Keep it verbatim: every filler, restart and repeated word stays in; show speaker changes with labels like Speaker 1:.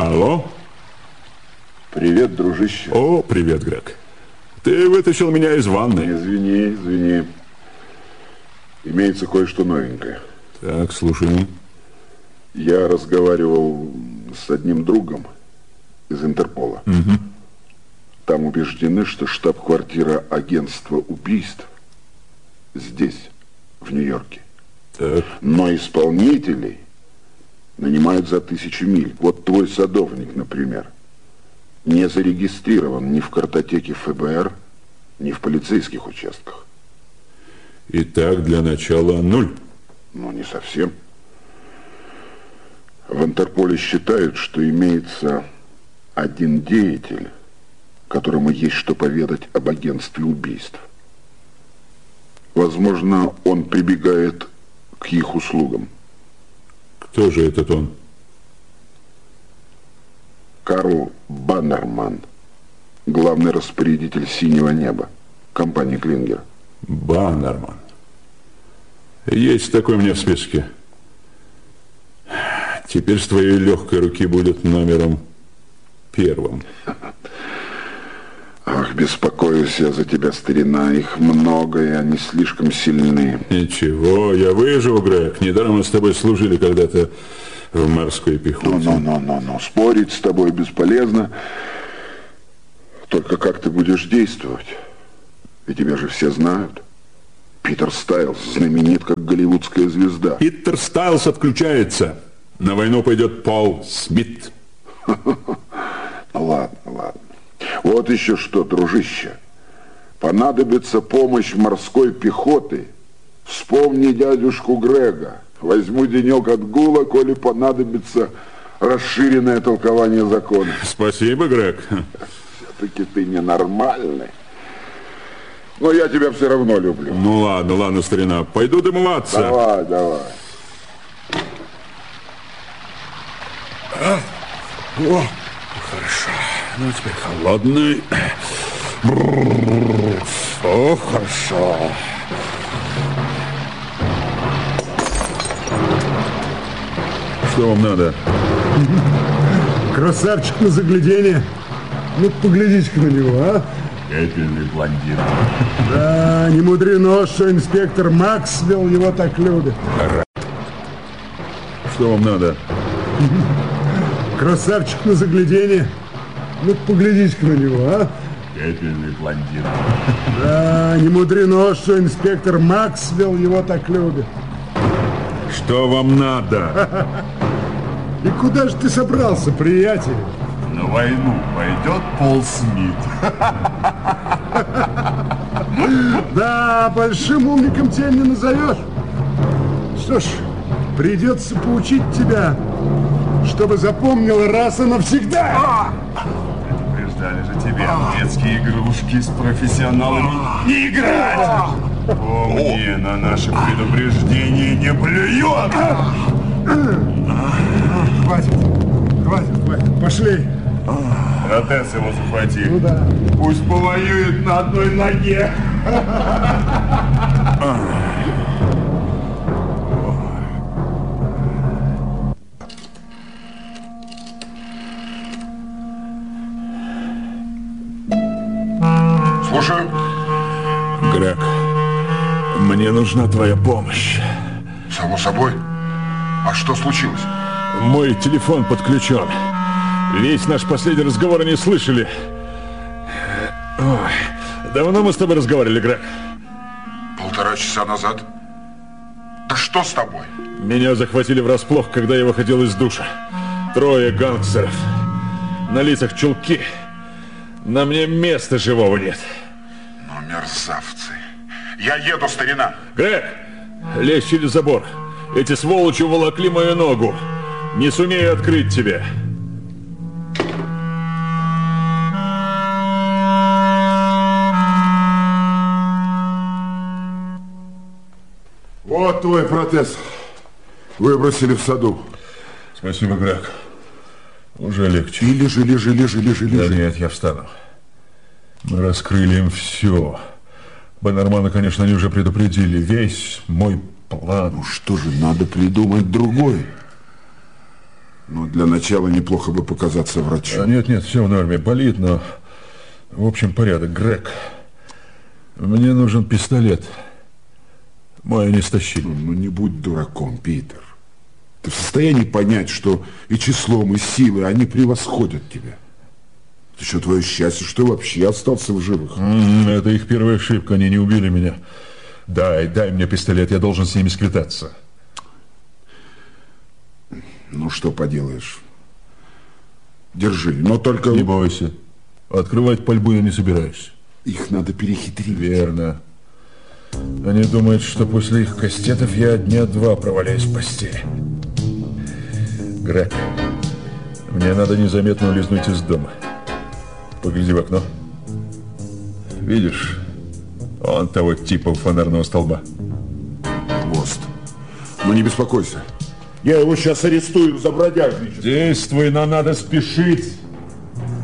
Speaker 1: Алло.
Speaker 2: Привет, дружище.
Speaker 1: О, привет, Грег. Ты вытащил меня из ванны.
Speaker 2: Извини, извини. Имеется кое-что новенькое.
Speaker 1: Так, слушаю.
Speaker 2: Я разговаривал с одним другом из Интерпола.
Speaker 1: Угу.
Speaker 2: Там убеждены, что штаб-квартира агентства убийств здесь, в Нью-Йорке.
Speaker 1: Так.
Speaker 2: Но исполнителей нанимают за тысячи миль. Вот твой садовник, например, не зарегистрирован ни в картотеке ФБР, ни в полицейских участках.
Speaker 1: Итак, для начала нуль.
Speaker 2: Ну, не совсем. В Интерполе считают, что имеется один деятель, которому есть что поведать об агентстве убийств. Возможно, он прибегает к их услугам.
Speaker 1: Кто же этот он?
Speaker 2: Карл Баннерман, главный распорядитель «Синего неба», компании Клингер.
Speaker 1: Баннерман. Есть такой мне в списке. Теперь с твоей легкой руки будет номером первым.
Speaker 2: Ах, беспокоюсь я за тебя, старина. Их много, и они слишком сильны.
Speaker 1: Ничего, я выживу, Грег. Недаром мы с тобой служили когда-то в морской пехоте.
Speaker 2: Ну-ну-ну-ну, спорить с тобой бесполезно. Только как ты будешь действовать? Ведь тебя же все знают. Питер Стайлс знаменит как голливудская звезда.
Speaker 1: Питер Стайлс отключается. На войну пойдет Пол Смит.
Speaker 2: Ладно, ладно. Вот еще что, дружище. Понадобится помощь морской пехоты. Вспомни дядюшку Грега. Возьму денек отгула, коли понадобится расширенное толкование закона.
Speaker 1: Спасибо, Грег.
Speaker 2: Все-таки ты ненормальный. Но я тебя все равно люблю.
Speaker 1: Ну ладно, ладно, старина. Пойду домываться.
Speaker 2: Давай, давай.
Speaker 1: А? О, хорошо. Ну, теперь холодный. О, хорошо. Что вам надо?
Speaker 3: Красавчик на загляденье. Ну, поглядите-ка на него, а?
Speaker 1: Пепельный блондин.
Speaker 3: Да, не мудрено, что инспектор Максвелл его так любит.
Speaker 1: Что вам надо?
Speaker 3: Красавчик на загляденье. Ну, поглядите-ка на него, а?
Speaker 1: Пепельный блондин.
Speaker 3: Да, не мудрено, что инспектор Максвелл его так любит.
Speaker 1: Что вам надо?
Speaker 3: И куда же ты собрался, приятель?
Speaker 4: На войну пойдет Пол Смит.
Speaker 3: Да, большим умником тебя не назовешь. Что ж, придется поучить тебя, чтобы запомнил раз и навсегда.
Speaker 4: Предупреждали же тебя, в детские игрушки с профессионалами не играть. Помни, на наше предупреждение не плюет.
Speaker 3: Хватит, хватит, хватит, пошли.
Speaker 4: Протез его захвати.
Speaker 3: Ну да.
Speaker 4: Пусть повоюет на одной ноге.
Speaker 2: Слушаю.
Speaker 1: Грег, мне нужна твоя помощь.
Speaker 2: Само собой. А что случилось?
Speaker 1: Мой телефон подключен. Весь наш последний разговор они слышали. Ой, давно мы с тобой разговаривали, Грег?
Speaker 2: Полтора часа назад. Да что с тобой?
Speaker 1: Меня захватили врасплох, когда я выходил из душа. Трое гангстеров. На лицах чулки. На мне места живого нет.
Speaker 2: Ну, мерзавцы. Я еду, старина.
Speaker 1: Грег, лезь через забор. Эти сволочи уволокли мою ногу. Не сумею открыть тебе.
Speaker 2: Вот твой протез. Выбросили в саду.
Speaker 1: Спасибо, Грег. Уже легче.
Speaker 2: И лежи, лежи, лежи, лежи, лежи.
Speaker 1: Да нет, я встану. Мы раскрыли им все. Баннермана, конечно, они уже предупредили. Весь мой план.
Speaker 2: Ну что же, надо придумать другой. Но для начала неплохо бы показаться врачу.
Speaker 1: А нет, нет, все в норме. Болит, но в общем порядок. Грег, мне нужен пистолет. Мой они стащили.
Speaker 2: Ну, ну не будь дураком, Питер. Ты в состоянии понять, что и числом, и силой они превосходят тебя. Это еще твое счастье, что ты вообще остался в живых.
Speaker 1: Mm, это их первая ошибка, они не убили меня. Дай, дай мне пистолет, я должен с ними сквитаться.
Speaker 2: Ну, что поделаешь. Держи, но только...
Speaker 1: Не бойся. Открывать пальбу я не собираюсь.
Speaker 2: Их надо перехитрить.
Speaker 1: Верно. Они думают, что после их кастетов я дня два проваляюсь в постели. Грег, мне надо незаметно улизнуть из дома. Погляди в окно. Видишь? Он того типа у фонарного столба.
Speaker 2: Хвост. Но не беспокойся. Я его сейчас арестую за бродяжничество.
Speaker 1: Действуй, но надо спешить.